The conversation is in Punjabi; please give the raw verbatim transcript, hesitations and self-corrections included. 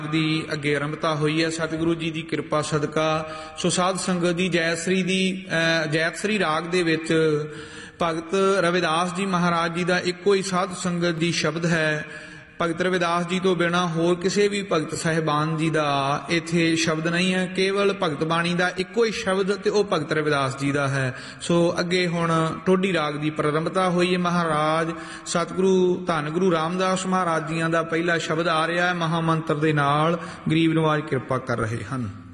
ਦੀ ਅੱਗੇ ਆਰੰਭਤਾ ਹੋਈ ਹੈ ਸਤਿਗੁਰੂ ਜੀ ਦੀ ਕਿਰਪਾ ਸਦਕਾ। ਸੋ ਸਾਧ ਸੰਗਤ ਜੀ, ਜੈ ਸ੍ਰੀ ਦੀ ਜੈਤ ਸ੍ਰੀ ਰਾਗ ਦੇ ਵਿੱਚ ਭਗਤ ਰਵਿਦਾਸ ਜੀ ਮਹਾਰਾਜ ਜੀ ਦਾ ਇੱਕੋ ਹੀ ਸਾਧ ਸੰਗਤ ਦੀ ਸ਼ਬਦ ਹੈ। ਭਗਤ ਰਵਿਦਾਸ ਜੀ ਤੋਂ ਬਿਨਾਂ ਹੋਰ ਕਿਸੇ ਵੀ ਭਗਤ ਸਾਹਿਬਾਨ ਜੀ ਦਾ ਇੱਥੇ ਸ਼ਬਦ ਨਹੀਂ ਹੈ। ਕੇਵਲ ਭਗਤ ਬਾਣੀ ਦਾ ਇੱਕੋ ਹੀ ਸ਼ਬਦ ਤੇ ਉਹ ਭਗਤ ਰਵਿਦਾਸ ਜੀ ਦਾ ਹੈ। ਸੋ ਅੱਗੇ ਹੁਣ ਟੋਡੀ ਰਾਗ ਦੀ ਪ੍ਰਾਰੰਭਤਾ ਹੋਈ ਹੈ। ਮਹਾਰਾਜ ਸਤਿਗੁਰੂ ਧੰਨ ਗੁਰੂ ਰਾਮਦਾਸ ਮਹਾਰਾਜ ਜੀਆਂ ਦਾ ਪਹਿਲਾ ਸ਼ਬਦ ਆ ਰਿਹਾ ਹੈ। ਮਹਾਮੰਤਰ ਦੇ ਨਾਲ ਗਰੀਬ ਨਵਾਜ ਕਿਰਪਾ ਕਰ ਰਹੇ ਹਨ।